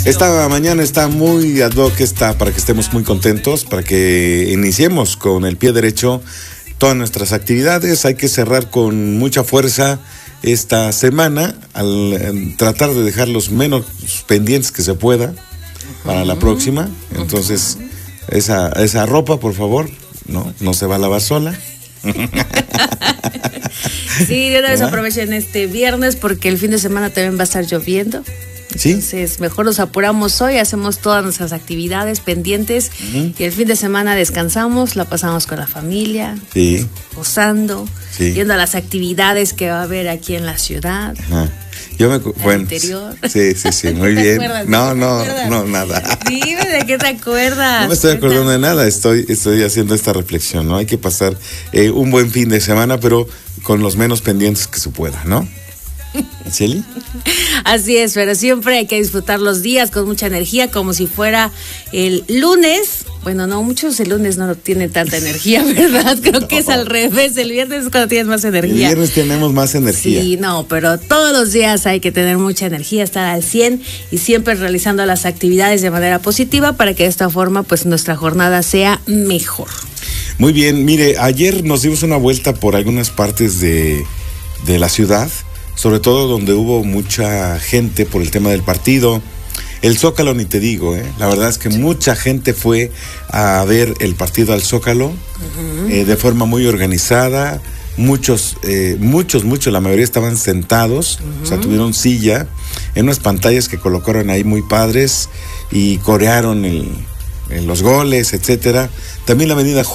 Esta mañana está muy ad hoc, para que estemos muy contentos, para que iniciemos con el pie derecho todas nuestras actividades. Hay que cerrar con mucha fuerza esta semana al tratar de dejar los menos pendientes que se pueda para la próxima. Entonces, esa ropa, por favor, no se va a lavar sola. Sí, de una vez aprovechen este viernes porque el fin de semana también va a estar lloviendo. ¿Sí? Entonces, mejor nos apuramos hoy, hacemos todas nuestras actividades pendientes y el fin de semana descansamos, la pasamos con la familia, gozando, viendo las actividades que va a haber aquí en la ciudad. Ajá. Interior. Sí, muy bien. No, nada. Dime, ¿de qué te acuerdas? No me estoy acordando de nada, estoy haciendo esta reflexión, ¿no? Hay que pasar un buen fin de semana, pero con los menos pendientes que se pueda, ¿no? ¿Celi? Así es, pero siempre hay que disfrutar los días con mucha energía, como si fuera el lunes. Bueno, no, muchos el lunes no tienen tanta energía, ¿verdad? Creo que es al revés, el viernes es cuando tienes más energía. El viernes tenemos más energía. Sí, pero todos los días hay que tener mucha energía, estar al 100 y siempre realizando las actividades de manera positiva para que de esta forma pues nuestra jornada sea mejor. Muy bien, mire, ayer nos dimos una vuelta por algunas partes de la ciudad, sobre todo donde hubo mucha gente por el tema del partido. El Zócalo ni te digo, la verdad es que mucha gente fue a ver el partido al Zócalo de forma muy organizada. Muchos, la mayoría estaban sentados, o sea, tuvieron silla en unas pantallas que colocaron ahí muy padres y corearon los goles, etcétera. También la avenida